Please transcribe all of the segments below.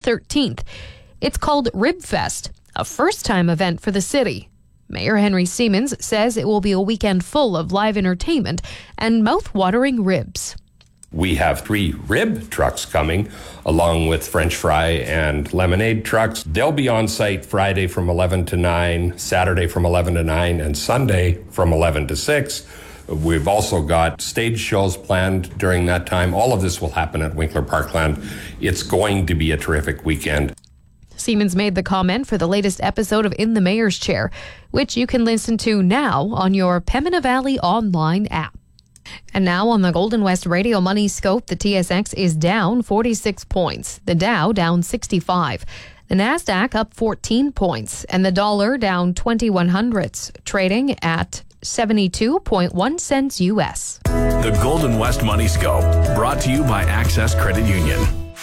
13th. It's called Rib Fest, a first-time event for the city. Mayor Henry Siemens says it will be a weekend full of live entertainment and mouth-watering ribs. We have 3 rib trucks coming, along with French fry and lemonade trucks. They'll be on site Friday from 11 to 9, Saturday from 11 to 9, and Sunday from 11 to 6. We've also got stage shows planned during that time. All of this will happen at Winkler Parkland. It's going to be a terrific weekend. Siemens made the comment for the latest episode of In the Mayor's Chair, which you can listen to now on your Pembina Valley online app. And now on the Golden West Radio Money Scope, the TSX is down 46 points, the Dow down 65, the Nasdaq up 14 points, and the dollar down 21 hundredths, trading at 72.1 cents U.S. The Golden West Money Scope, brought to you by Access Credit Union.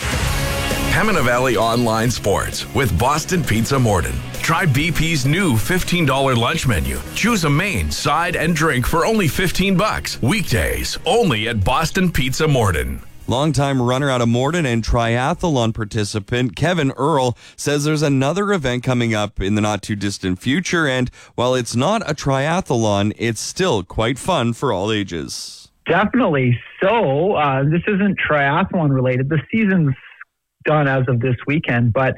Pembina Valley Online Sports with Boston Pizza Morden. Try BP's new $15 lunch menu. Choose a main, side, and drink for only $15. Weekdays, only at Boston Pizza Morden. Longtime runner out of Morden and triathlon participant Kevin Earl says there's another event coming up in the not-too-distant future, and while it's not a triathlon, it's still quite fun for all ages. Definitely. So this isn't triathlon related. The season's done as of this weekend, but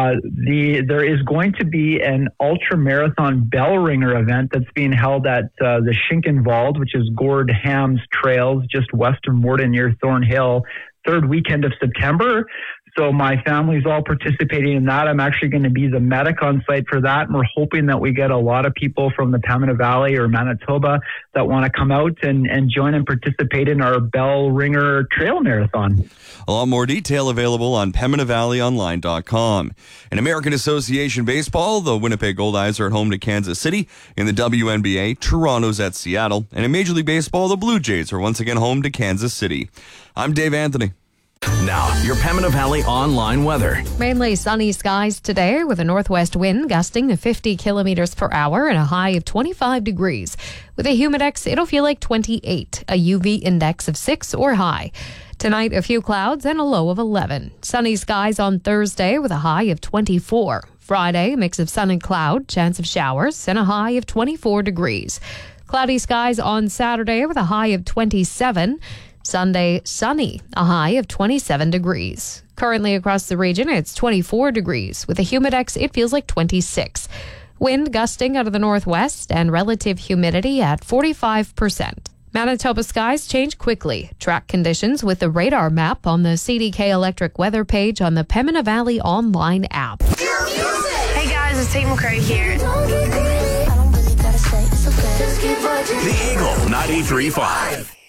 there is going to be an ultra marathon bell ringer event that's being held at the Schinkenwald, which is Gord Ham's Trails just west of Morden near Thornhill, third weekend of September. So my family's all participating in that. I'm actually going to be the medic on site for that, and we're hoping that we get a lot of people from the Pembina Valley or Manitoba that want to come out and join and participate in our bell ringer trail marathon. A lot more detail available on PembinaValleyOnline.com. In American Association Baseball, the Winnipeg Goldeyes are at home to Kansas City. In the WNBA, Toronto's at Seattle. And in Major League Baseball, the Blue Jays are once again home to Kansas City. I'm Dave Anthony. Now, your Pembina Valley online weather. Mainly sunny skies today with a northwest wind gusting to 50 kilometers per hour and a high of 25 degrees. With a humidex, it'll feel like 28, a UV index of 6 or high. Tonight, a few clouds and a low of 11. Sunny skies on Thursday with a high of 24. Friday, a mix of sun and cloud, chance of showers, and a high of 24 degrees. Cloudy skies on Saturday with a high of 27. Sunday, sunny, a high of 27 degrees. Currently across the region, it's 24 degrees. With a humidex, it feels like 26. Wind gusting out of the northwest and relative humidity at 45%. Manitoba skies change quickly. Track conditions with the radar map on the CDK Electric weather page on the Pembina Valley online app. Hey guys, it's Tate McRae here. The Eagle 93.5.